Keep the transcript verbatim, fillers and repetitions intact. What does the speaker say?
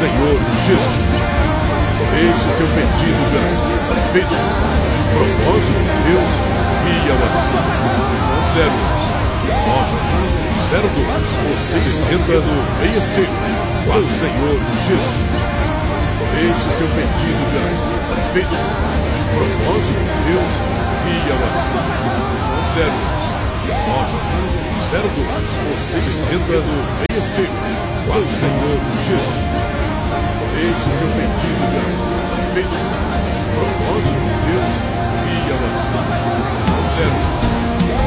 Senhor Jesus. Deixe seu pedido de oração. Feito. De propósito, Deus, via WhatsApp. zero nove zero dois sessenta sessenta e cinco. Para o Senhor Jesus. Deixe seu pedido de oração. Feito. De propósito, Deus, via WhatsApp. zero nove zero dois sessenta sessenta e cinco. Para o Senhor Jesus. Deixe seu pedido de oração. Feito. De propósito, Deus, via WhatsApp. zero